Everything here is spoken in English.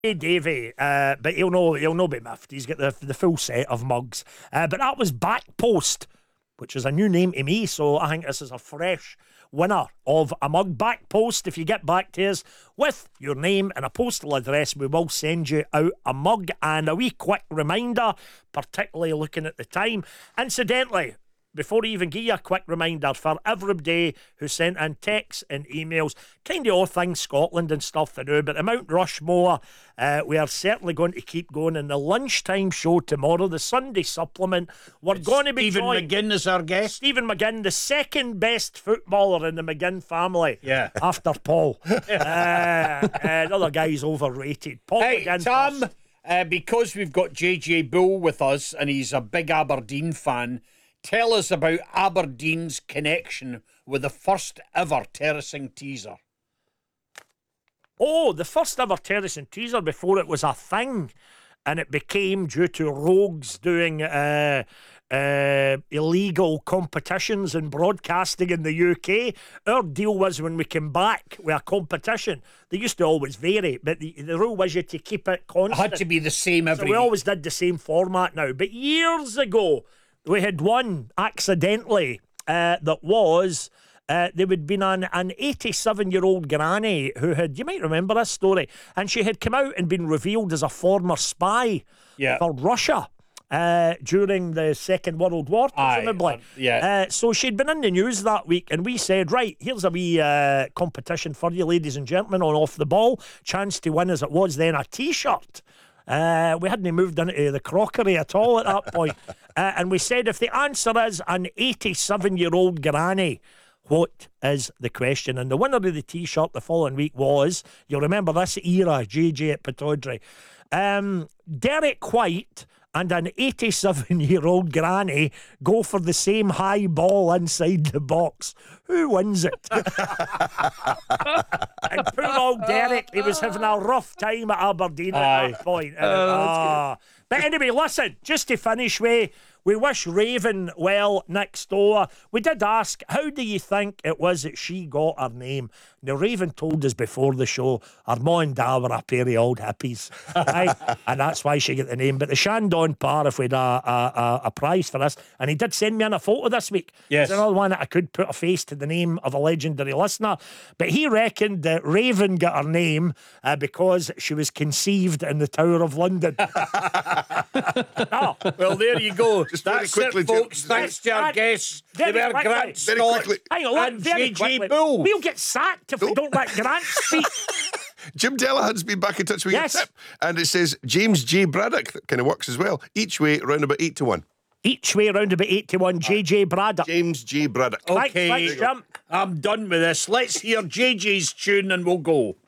Hey Davey, but he'll no be miffed. He's got the full set of mugs. But that was Backpost, which is a new name to me, so I think this is a fresh winner of a mug. Backpost, if you get back to us with your name and a postal address, we will send you out a mug. And a wee quick reminder, particularly looking at the time. Incidentally, before I even give you a quick reminder, for everybody who sent in texts and emails, kind of all things Scotland and stuff to do, but the Mount Rushmore, we are certainly going to keep going in the lunchtime show tomorrow, the Sunday supplement. We're going to be Stephen joined. McGinn is our guest. Stephen McGinn, the second best footballer in the McGinn family. Yeah. After Paul. The other guy's overrated. Paul Hey, McGinn Tom, first. because we've got JJ Bull with us and he's a big Aberdeen fan, tell us about Aberdeen's connection with the first ever terracing teaser. Oh, the first ever terracing teaser before it was a thing. And it became due to rogues doing illegal competitions and broadcasting in the UK. Our deal was when we came back with a competition, they used to always vary, but the rule was you to keep it It constant. had to be the same every So we always did the same format now. But years ago, we had one accidentally that was... there had been an 87-year-old granny who had, you might remember this story, and she had come out and been revealed as a former spy for Russia during the Second World War, presumably. So she'd been in the news that week, and we said, right, here's a wee competition for you, ladies and gentlemen, on Off the Ball. Chance to win, as it was then, a T-shirt. We hadn't moved into the crockery at all at that point. And we said, if the answer is an 87-year-old granny, what is the question? And the winner of the T-shirt the following week was, you'll remember this era, JJ at Pataudry, Derek White and an 87-year-old granny go for the same high ball inside the box. Who wins it? And poor old Derek, he was having a rough time at Aberdeen at that point. But anyway, listen, just to finish with, we wish Raven well next door. We did ask, how do you think it was that she got her name? Now, Raven told us before the show, her ma and dad were a pair of old hippies. Right? And that's why she got the name. But the Shandon Parr, if we had a prize for this, and he did send me in a photo this week. Yes. There's another one that I could put a face to the name of a legendary listener. But he reckoned that Raven got her name because she was conceived in the Tower of London. Well, there you go. Just very That's quickly, it, folks. Jim. Thanks to our guests. Very They were quickly. Grant Very Scott quickly. Hang on, and very JJ quickly. Bull. We'll get sacked if we don't let Grant speak. Jim Delahan's been back in touch with Yes. your tip. And it says James J. Braddock. That kind of works as well. Each way, round about 8-1. Each way round about 8-1, JJ Braddock. James J. Braddock. Thanks, Okay, Jim. I'm done with this. Let's hear JJ's tune and we'll go.